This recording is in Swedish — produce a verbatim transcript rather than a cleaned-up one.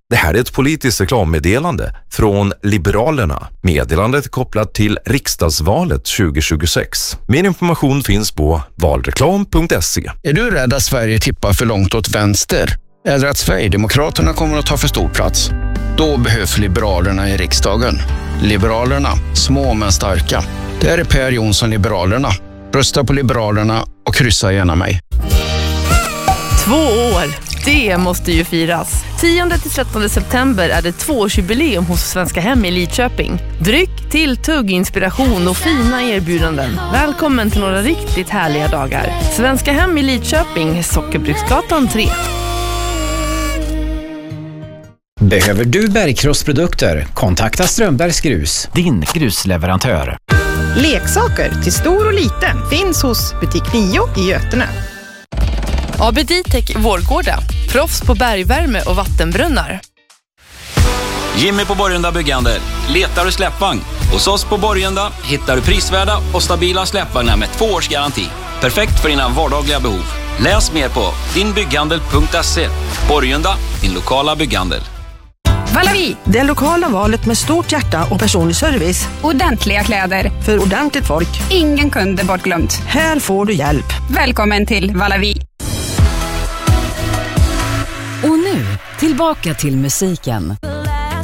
Det här är ett politiskt reklammeddelande från Liberalerna. Meddelandet är kopplat till riksdagsvalet tjugo tjugosex. Mer information finns på valreklam punkt se. Är du rädd att Sverige tippar för långt åt vänster? Eller att Sverigedemokraterna kommer att ta för stor plats? Då behövs Liberalerna i riksdagen. Liberalerna, små men starka. Det är Per Jonsson, Liberalerna. Rösta på Liberalerna och kryssa gärna mig. Två år, det måste ju firas. tionde till trettonde september är det tvåårsjubileum hos Svenska Hem i Lidköping. Dryck, tilltugg, inspiration och fina erbjudanden. Välkommen till några riktigt härliga dagar. Svenska Hem i Lidköping, Sockerbruksgatan tre. Behöver du bergkrossprodukter? Kontakta Strömbergs Grus, din grusleverantör. Leksaker till stor och liten finns hos butik nio i Götene. A B D-Tech Vårgårda, proffs på bergvärme och vattenbrunnar. Jimmy på Borgunda Byggande. Letar du släppvagn? Hos oss på Borgunda hittar du prisvärda och stabila släppvagnar med två års garanti. Perfekt för dina vardagliga behov. Läs mer på dinbygghandel punkt se. Borgunda, din lokala bygghandel. Valavi, det lokala valet med stort hjärta och personlig service. Ordentliga kläder. För ordentligt folk. Ingen kunde bortglömt. Här får du hjälp. Välkommen till Valavi. Och nu, tillbaka till musiken.